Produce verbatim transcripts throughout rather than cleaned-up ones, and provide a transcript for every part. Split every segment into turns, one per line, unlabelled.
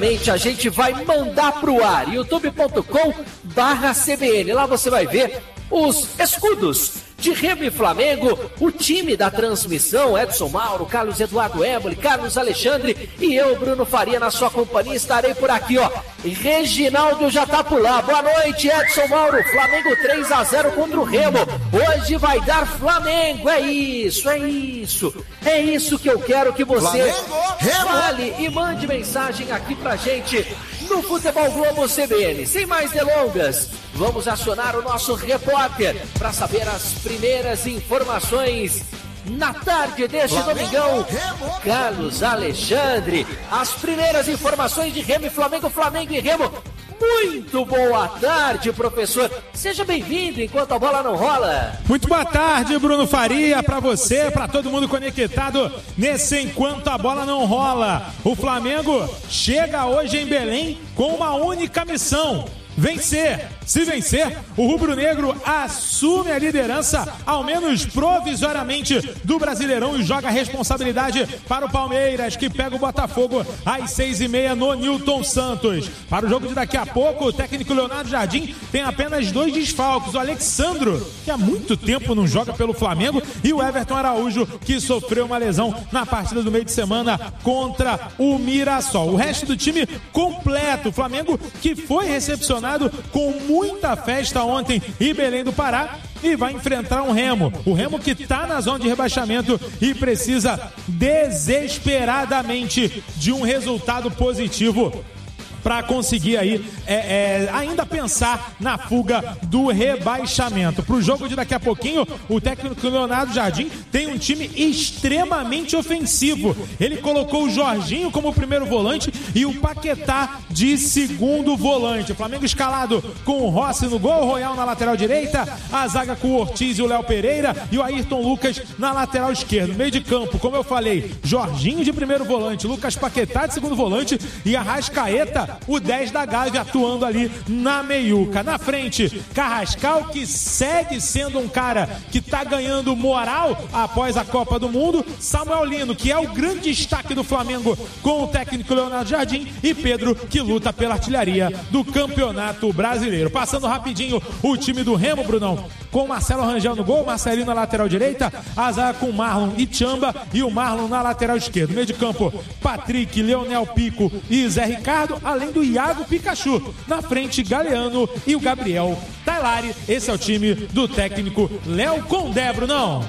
A gente vai mandar pro ar, youtube ponto com barra C B N. Lá você vai ver os escudos de Remo e Flamengo, o time da transmissão, Edson Mauro, Carlos Eduardo Éboli, Carlos Alexandre e eu, Bruno Faria, na sua companhia, estarei por aqui, ó. Reginaldo já tá por lá. Boa noite, Edson Mauro. Flamengo três a zero contra o Remo. Hoje vai dar Flamengo, é isso, é isso. É isso que eu quero que você fale e mande mensagem aqui pra gente no Futebol Globo C B N. Sem mais delongas, vamos acionar o nosso repórter para saber as primeiras informações na tarde deste domingão. Carlos Alexandre, as primeiras informações de Remo e Flamengo, Flamengo e Remo. Muito boa tarde, professor. Seja bem-vindo enquanto a bola não rola.
Muito boa tarde, Bruno Faria, para você, para todo mundo conectado nesse Enquanto a Bola Não Rola. O Flamengo chega hoje em Belém com uma única missão: vencer. Se vencer, o rubro-negro assume a liderança, ao menos provisoriamente, do Brasileirão e joga a responsabilidade para o Palmeiras, que pega o Botafogo às seis e meia no Newton Santos. Para o jogo de daqui a pouco, o técnico Leonardo Jardim tem apenas dois desfalques: o Alexandro, que há muito tempo não joga pelo Flamengo, e o Everton Araújo, que sofreu uma lesão na partida do meio de semana contra o Mirassol. O resto do time completo. O Flamengo, que foi recepcionado com muita festa ontem em Belém do Pará, e vai enfrentar um Remo. O Remo que está na zona de rebaixamento e precisa desesperadamente de um resultado positivo para conseguir aí é, é, ainda pensar na fuga do rebaixamento. Para o jogo de daqui a pouquinho, o técnico Leonardo Jardim tem um time extremamente ofensivo. Ele colocou o Jorginho como primeiro volante e o Paquetá de segundo volante. O Flamengo escalado com o Rossi no gol, o Royal na lateral direita, a zaga com o Ortiz e o Léo Pereira e o Ayrton Lucas na lateral esquerda. Meio de campo, como eu falei, Jorginho de primeiro volante, Lucas Paquetá de segundo volante e Arrascaeta, o dez da Gávea, atuando ali na meiuca. Na frente, Carrascal, que segue sendo um cara que tá ganhando moral após a Copa do Mundo. Samuel Lino, que é o grande destaque do Flamengo com o técnico Leonardo Jardim, e Pedro, que luta pela artilharia do Campeonato Brasileiro. Passando rapidinho o time do Remo, Brunão, com Marcelo Rangel no gol, Marcelinho na lateral direita, a zaga com Marlon e Tchamba e o Marlon na lateral esquerda. Meio de campo, Patrick, Leonel Pico e Zé Ricardo, além do Iago Pikachu. Na frente, Galeano e o Gabriel Tailari. Esse é o time do técnico Léo Condé, Brunão.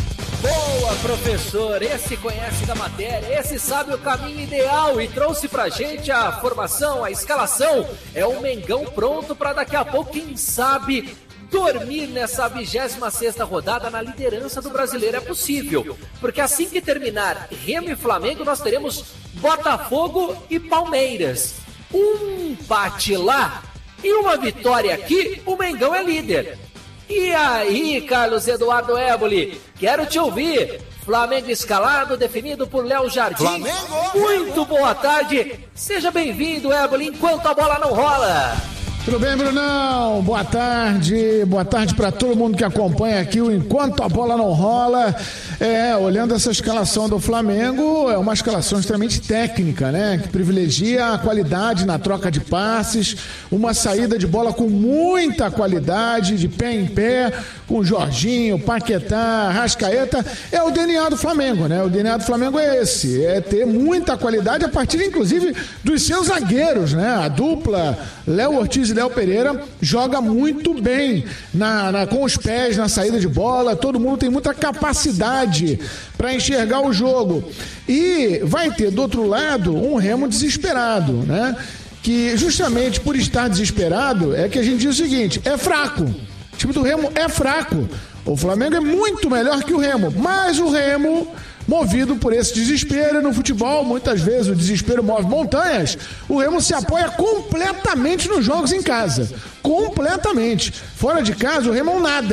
Boa, professor. Esse conhece da matéria, esse sabe o caminho ideal e trouxe pra gente a formação, a escalação. É o Mengão pronto para daqui a pouco, quem sabe, dormir nessa vigésima sexta rodada na liderança do Brasileiro. É possível, porque assim que terminar Remo e Flamengo, nós teremos Botafogo e Palmeiras. Um empate lá e uma vitória aqui, o Mengão é líder. E aí, Carlos Eduardo Éboli, quero te ouvir. Flamengo escalado, definido por Léo Jardim. Flamengo. Muito boa tarde. Seja bem-vindo, Éboli, enquanto a bola não rola.
Tudo bem, Brunão? Boa tarde, boa tarde para todo mundo que acompanha aqui o Enquanto a Bola Não Rola. É, olhando essa escalação do Flamengo, é uma escalação extremamente técnica, né? Que privilegia a qualidade na troca de passes, uma saída de bola com muita qualidade, de pé em pé, com Jorginho, Paquetá, Arrascaeta. É o D N A do Flamengo, né? O D N A do Flamengo é esse, é ter muita qualidade a partir, inclusive, dos seus zagueiros, né? A dupla Léo Ortiz e Léo Pereira joga muito bem na, na, com os pés na saída de bola. Todo mundo tem muita capacidade para enxergar o jogo. E vai ter do outro lado um Remo desesperado, né? Que justamente por estar desesperado é que a gente diz o seguinte: é fraco. O time do Remo é fraco. O Flamengo é muito melhor que o Remo, mas o Remo, movido por esse desespero no futebol, muitas vezes o desespero move montanhas, o Remo se apoia completamente nos jogos em casa. Completamente. Fora de casa, o Remo nada.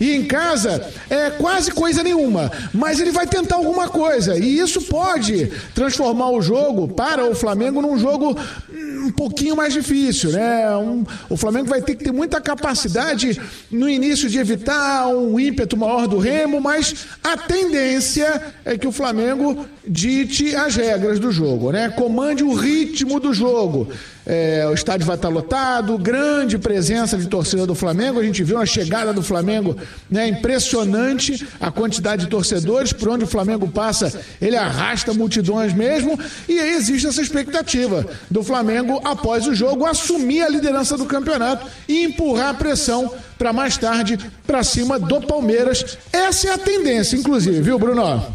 E em casa é quase coisa nenhuma, mas ele vai tentar alguma coisa. E isso pode transformar o jogo para o Flamengo num jogo um pouquinho mais difícil, né? Um, o Flamengo vai ter que ter muita capacidade no início de evitar um ímpeto maior do Remo, mas a tendência é que o Flamengo dite as regras do jogo, né? Comande o ritmo do jogo. É, o estádio vai estar lotado, grande presença de torcida do Flamengo. A gente viu a chegada do Flamengo, né? Impressionante a quantidade de torcedores. Por onde o Flamengo passa, ele arrasta multidões mesmo. E aí existe essa expectativa do Flamengo, após o jogo, assumir a liderança do campeonato e empurrar a pressão para mais tarde para cima do Palmeiras. Essa é a tendência, inclusive, viu, Bruno?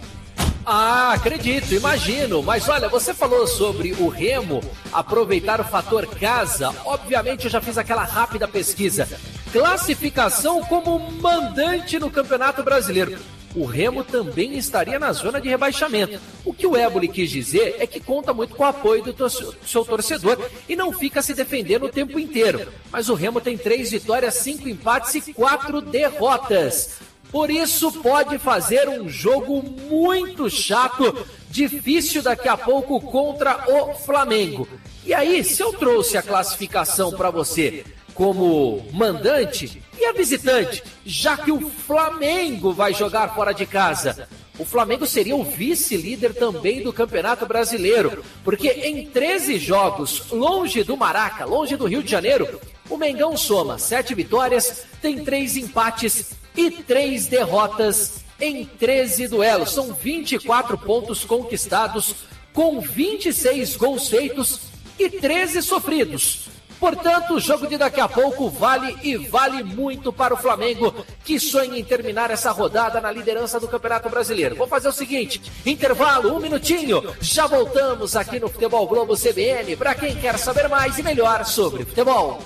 Ah, acredito, imagino. Mas olha, você falou sobre o Remo aproveitar o fator casa. Obviamente eu já fiz aquela rápida pesquisa. Classificação como mandante no Campeonato Brasileiro. O Remo também estaria na zona de rebaixamento. O que o Éboli quis dizer é que conta muito com o apoio do tor- seu torcedor e não fica se defendendo o tempo inteiro. Mas o Remo tem três vitórias, cinco empates e quatro derrotas. Por isso pode fazer um jogo muito chato, difícil daqui a pouco contra o Flamengo. E aí, se eu trouxe a classificação para você como mandante e a visitante, já que o Flamengo vai jogar fora de casa, o Flamengo seria o vice-líder também do Campeonato Brasileiro, porque em treze jogos, longe do Maraca, longe do Rio de Janeiro, o Mengão soma sete vitórias, tem três empates e três derrotas em treze duelos. São vinte e quatro pontos conquistados, com vinte e seis gols feitos e treze sofridos. Portanto, o jogo de daqui a pouco vale e vale muito para o Flamengo, que sonha em terminar essa rodada na liderança do Campeonato Brasileiro. Vou fazer o seguinte, intervalo, um minutinho, já voltamos aqui no Futebol Globo C B N, para quem quer saber mais e melhor sobre futebol.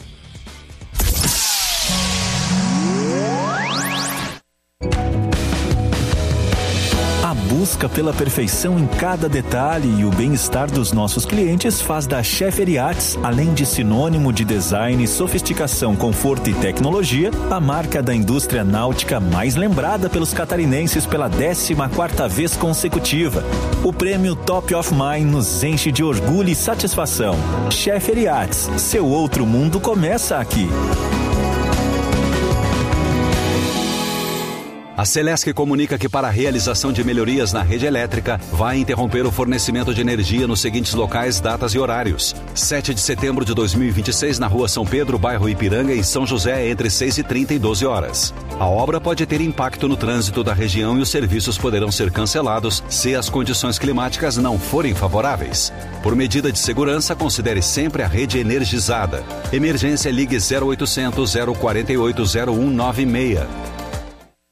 A busca pela perfeição em cada detalhe e o bem-estar dos nossos clientes faz da Scheffer Yachts, além de sinônimo de design, sofisticação, conforto e tecnologia, a marca da indústria náutica mais lembrada pelos catarinenses pela décima quarta vez consecutiva. O prêmio Top of Mind nos enche de orgulho e satisfação. Scheffer Yachts, seu outro mundo começa aqui.
A Celesc comunica que para a realização de melhorias na rede elétrica, vai interromper o fornecimento de energia nos seguintes locais, datas e horários. sete de setembro de dois mil e vinte e seis, na Rua São Pedro, bairro Ipiranga, em São José, entre seis e trinta e doze horas. A obra pode ter impacto no trânsito da região e os serviços poderão ser cancelados se as condições climáticas não forem favoráveis. Por medida de segurança, considere sempre a rede energizada. Emergência, ligue zero oitocentos, zero quatro oito, zero um nove seis.